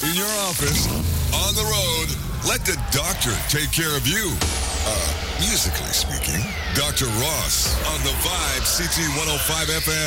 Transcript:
in your office, on the road, let the doctor take care of you. Musically speaking, Dr. Ross on the Vibe CT 105 FM.